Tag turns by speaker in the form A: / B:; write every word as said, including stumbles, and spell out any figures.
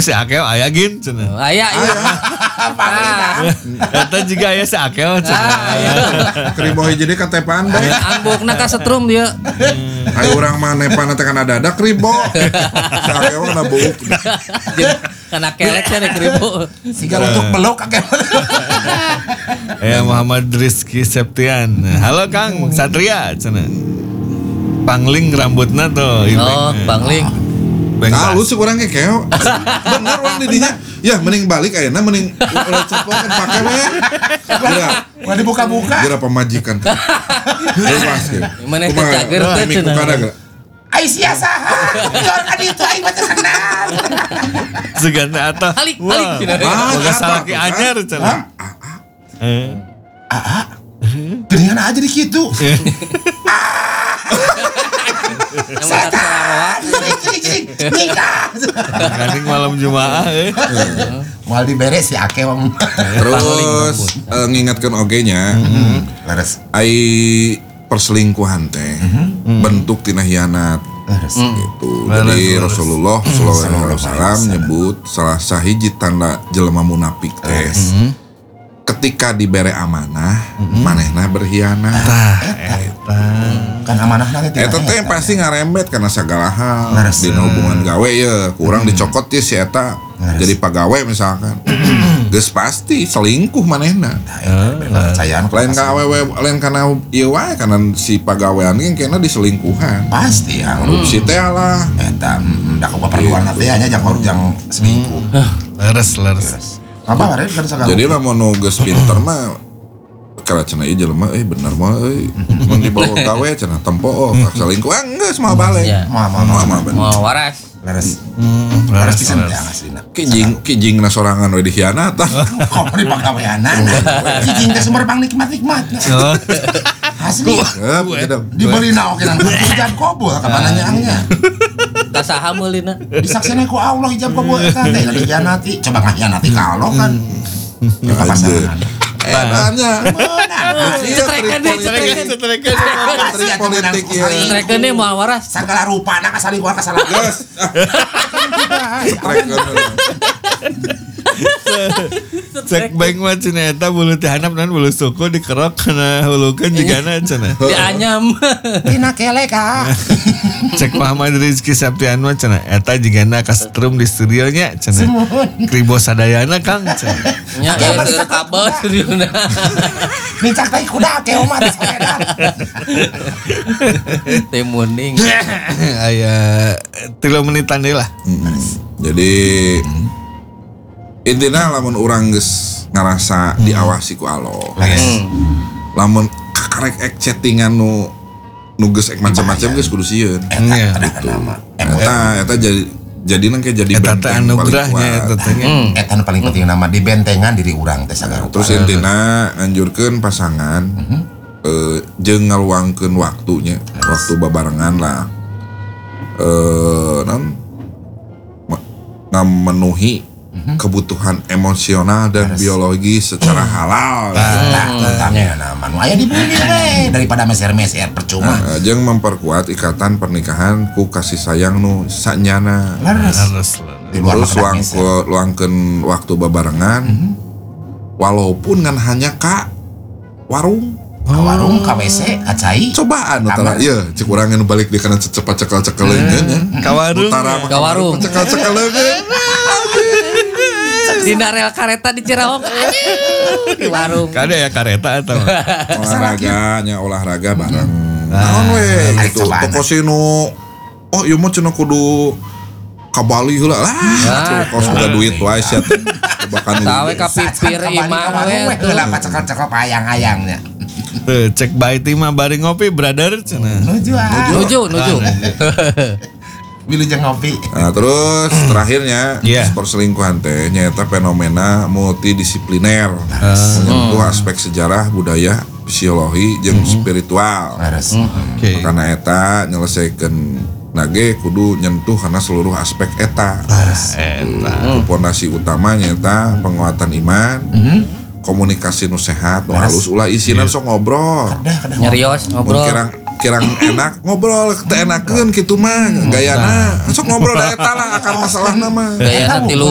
A: si Akeo aya gin cenah.
B: Aya ieu.
A: Eta juga aya si Akeo cenah.
C: Kribo hiji deui katepan bae.
B: Ambokna ka setrum dia.
C: Ayo urang mah nepana teh kana dadak kribo. Si Akeo kana buuk.
B: Kana kelek cenah kribo.
D: Siga untuk belok kakek.
A: Ya Muhammad Rizky Septian. Halo Kang Satria cenah. Pangling rambutna tuh.
B: Oh, pangling.
C: Nah, lu sih kurang kekeo. Bener orang didinya. Ya, mending balik ayeuna mending ulah copokan pake we. Geura.
D: Mau dibuka-buka.
C: Geura pemajikan. Lepas ge.
B: Mana teh cager teh
C: cenah. Mikukana geura.
D: Ai sia saha? Jor ka ditu aing mah teu kenal.
A: Segana ata.
B: Alik, alik.
A: Boga salaki anyar cenah.
D: Eh. Aa. Dengan aja di kitu. Setan, nikah.
A: Kaning malam Jumaah euy.
D: Moal diberes si Akeo.
C: Terus uh, ngingatkeun oge nya.
D: Leres.
C: Ai perselingkuhan teh bentuk tina hianat. Gitu. Jadi Rasulullah sallallahu alaihi wasallam nyebut salah sahiji tanda jelema munafik teh. Ketika dibere amanah, manehna berkhianat.
A: Eta.
D: Kan amanahna teh.
C: Eta teh pasti ngarembet karena segala hal. Dina hubungan gawe ya, kurang dicokot ya si eta jadi pagawe misalkan. Geus pasti selingkuh manehna.
D: Percayaan
C: Lain ka awewe, lain kana ieu wae kana si pagawean ge kena diselingkuhan.
D: pasti ya.
C: Korupsi teh lah.
D: Eta da keperluan teh nya jang jang selingkuh.
A: Leres leres.
D: Apa bare kan sagala.
C: Jadi lamun nu geus pinter mah kalau cenah ieu jelema euy bener mah euy mun dibawa gawe cenah tempo oh selingkuh ah geus mah balik.
D: Mah mah mah bener.
B: Mau waras.
D: Leres.
A: Leres
D: Pisan
A: leres.
D: ya aslina.
C: Kijing kijingna sorangan we dikhianatan.
D: Kok di pagaweanan. Kijing teh sumber pang nikmat-nikmat. Asli.
C: Heup gitu.
D: Dibeli oke nang hijab kabul ka pananyaangnya.
B: Da saha meulina?
D: Disaksikan ku Allah hijab kabul eta teh dikhianati. Coba ngahianati ka Allah kan. Ka pasangan.
C: Etanya.
B: Cetrekeun deh, cetrekeun.
C: Trik politik ya.
B: Cetrekeun deh moal waras.
D: Sagala rupana kasalingkuhan kasalahan.
C: Geus. Trek
A: Cek baik mah cenah eta bulu teh handap naon bulu suku dikerok kana hulukeun jigana cenah.
B: Dianyam.
D: Tina kele ka.
A: Cek Muhammad Rizky Septian mah cenah eta jigana kasetrum di studio nya cenah. Kribo sadayana Kang cenah.
B: Nya eta kabel studiona.
D: Mincak teh kuda ke omah di sepeda.
B: Teh muning.
A: Aya tilu menitan deui lah.
C: Jadi intina lamun urang geus ngarasa diawasi ku Allah. Lamun karek ek chattingan nu nu geus ek macam-macam geus kudu sieun.
A: Iya.
C: Eta eta jadi jadi nang jadi
A: Eta teh anugerahnya eta teh.
D: Eta nu paling penting nama di bentengan diri urang teh sagala rupa.
C: Terus intina nganjurkeun pasangan eh jeung ngaluangkeun waktunya, waktu babarengan lah. Eh non memenuhi kebutuhan emosional dan biologi secara halal.
D: Nah, tentangnya nama nu aya di bumi we daripada meser-meser percuma.
C: Nah, jeung memperkuat ikatan pernikahan ku kasih sayang nu sanyana.
D: Leres.
A: Leres.
D: Di luar
C: Terus
D: makan
C: luang
D: meser.
C: luangkeun waktu babarengan. Walaupun ngan hanya ka warung.
D: Ka warung, ka W C, ka cai.
C: Cobaan utara ieu cek urang nu balik di kana cepat cekel-cekeleungeun ya.
A: Ka warung.
B: Ka warung.
C: Cekel-cekeleungeun.
B: Dina rel kareta di Ciraos. Di warung.
A: Kada ya kareta atau
C: Olahraga nya olahraga bareng. Naon we gitu. Toko sinu. Oh, ieu mah cenah kudu ka Bali heula lah. Kos boga duit wae sia teh. Bahkan
B: Tawe ka pipir imah we.
D: Heula cekel-cekel ayang-ayangnya.
A: Tuh, cek bae ti mah bari ngopi brother cenah.
D: Nuju.
B: Nuju, nuju.
D: Milih jeung ngopi.
C: Nah, terus terakhirnya
A: Iya.
C: perselingkuhan teh nyaeta fenomena multidisipliner. Menyentuh aspek sejarah, budaya, fisiologi jeung spiritual.
D: Leres.
A: Oke.
C: Karena eta nyelesaikeun nage kudu nyentuh karena seluruh aspek eta. Eta. Pondasi utamanya eta penguatan iman. Komunikasi nu sehat, nu halus ulah isinan sok ngobrol.
B: Nyarios
C: Mun
B: ngobrol.
C: kirang kirang enak ngobrol teu enakeun kitu mah gayana sok ngobrol da eta lah akar masalahna mah.
B: Gayana tilu